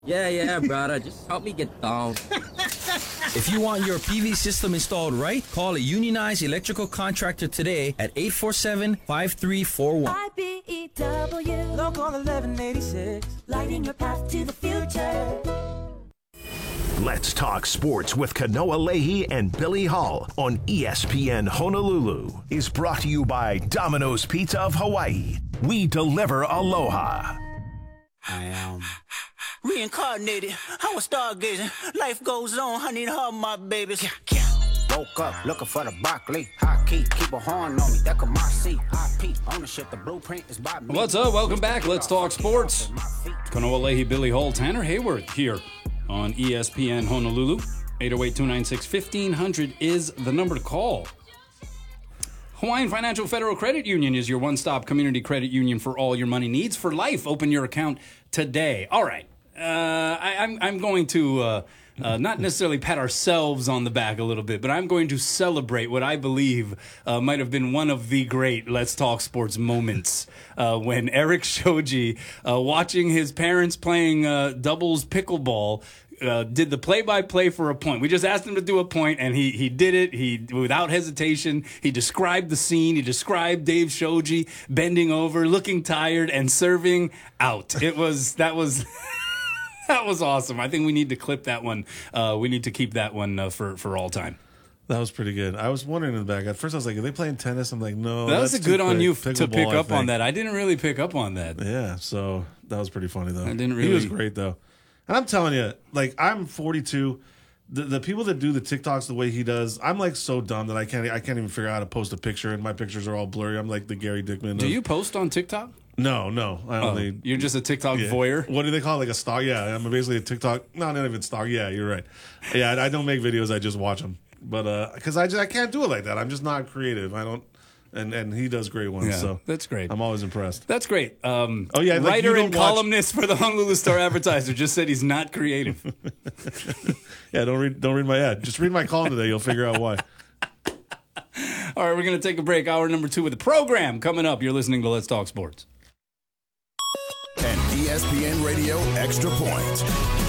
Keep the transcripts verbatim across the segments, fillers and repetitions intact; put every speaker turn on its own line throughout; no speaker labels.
Yeah, yeah, brother. Just help me get down.
If you want your P V system installed right, call a unionized electrical contractor today at eight four seven, five three four one.
I B E W, Local eleven eighty-six, lighting your path to the future.
Let's talk sports with Kanoa Leahy and Billy Hall on E S P N Honolulu is brought to you by Domino's Pizza of Hawaii. We deliver aloha.
I am reincarnated. I was stargazing. Life goes on. I need her, my babies. Yeah, yeah. Woke up looking for the broccoli. High key, keep a horn on me. That could my seat. I P ownership. The blueprint is by me.
What's up? Welcome back. Let's talk sports. Kanoa Leahy, Billy Hall, Tanner Hayward here on E S P N Honolulu. eight oh eight, two nine six, fifteen hundred is the number to call. Hawaiian Financial Federal Credit Union is your one-stop community credit union for all your money needs for life. Open your account today. All right. Uh, I, I'm, I'm going to uh, uh, not necessarily pat ourselves on the back a little bit, but I'm going to celebrate what I believe uh, might have been one of the great Let's Talk Sports moments uh, when Eric Shoji, uh, watching his parents playing uh, doubles pickleball, Uh, did the play-by-play for a point. We just asked him to do a point, and he he did it. He without hesitation. He described the scene. He described Dave Shoji bending over, looking tired, and serving out. It was that was that was awesome. I think we need to clip that one. Uh, we need to keep that one uh, for for all time.
That was pretty good. I was wondering in the back. At first, I was like, are they playing tennis? I'm like, no.
That was a good on you
Pickleball,
to pick
I
up
think.
on that. I didn't really pick up on that.
Yeah, so that was pretty funny, though.
I didn't really.
He was great, though. And I'm telling you, like, I'm forty-two. The the people that do the TikToks the way he does, I'm like so dumb that I can't I can't even figure out how to post a picture, and my pictures are all blurry. I'm like the Gary Dickman.
Do
of,
you post on TikTok?
No, no. I only.
Oh, you're just a TikTok
yeah.
voyeur?
What do they call it? Like a star? Yeah, I'm basically a TikTok. No, not even star. Yeah, you're right. Yeah, I, I don't make videos. I just watch them. But because uh, I just I can't do it like that. I'm just not creative. I don't. And and he does great ones.
Yeah,
so
that's great.
I'm always impressed.
That's great. Um,
oh yeah, like
writer and
watch...
columnist for the Honolulu Star Advertiser just said he's not creative.
Yeah, don't read don't read my ad. Just read my column today. You'll figure out why.
All right, we're going to take a break. Hour number two of the program coming up. You're listening to Let's Talk Sports.
And E S P N Radio Extra Point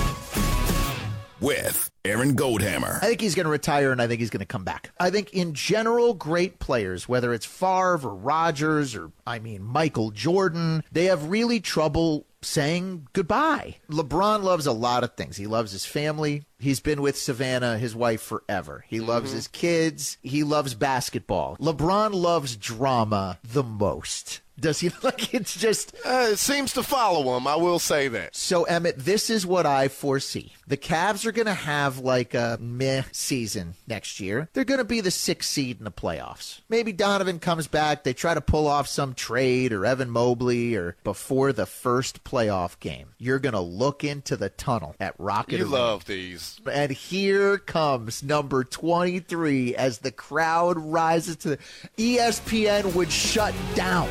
with Aaron Goldhammer.
I think he's going to retire, and I think he's going to come back. I think in general, great players, whether it's Favre or Rodgers or, I mean, Michael Jordan, they have really trouble saying goodbye. LeBron loves a lot of things. He loves his family. He's been with Savannah, his wife, forever. He loves mm-hmm. his kids. He loves basketball. LeBron loves drama the most. Does he? Like, it's just...
Uh, it seems to follow him, I will say that.
So, Emmett, this is what I foresee. The Cavs are going to have, like, a meh season next year. They're going to be the sixth seed in the playoffs. Maybe Donovan comes back. They try to pull off some trade or Evan Mobley or before the first playoff game. You're going to look into the tunnel at Rocket
You
Arena.
love these.
And here comes number twenty-three as the crowd rises to the... E S P N would shut down.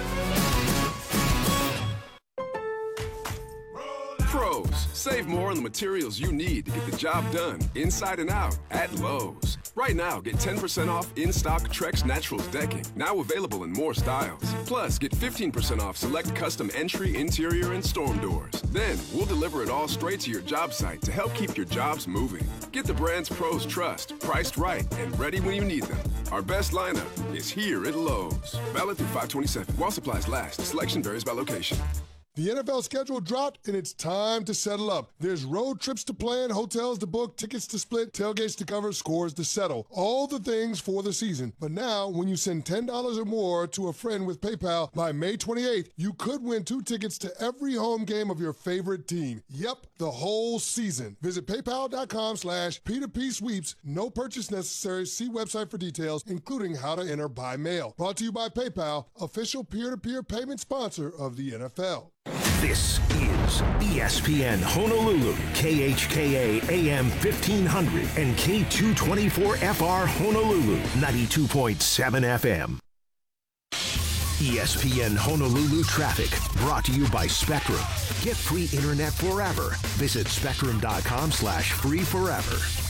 Pros, save more on the materials you need to get the job done inside and out at Lowe's. Right now, get ten percent off in-stock Trex Naturals decking, now available in more styles. Plus, get fifteen percent off select custom entry, interior, and storm doors. Then, we'll deliver it all straight to your job site to help keep your jobs moving. Get the brands pros trust, priced right, and ready when you need them. Our best lineup is here at Lowe's. Valid through five twenty-seven. While supplies last, selection varies by location.
The N F L schedule dropped, and it's time to settle up. There's road trips to plan, hotels to book, tickets to split, tailgates to cover, scores to settle. All the things for the season. But now, when you send ten dollars or more to a friend with PayPal by May twenty-eighth, you could win two tickets to every home game of your favorite team. Yep, the whole season. Visit paypal.com slash P2P sweeps. No purchase necessary. See website for details, including how to enter by mail. Brought to you by PayPal, official peer-to-peer payment sponsor of the N F L.
This is E S P N Honolulu, K H K A A M fifteen hundred and K two twenty-four F R Honolulu, ninety-two point seven F M. E S P N Honolulu traffic brought to you by Spectrum. Get free internet forever. Visit spectrum.com slash free forever.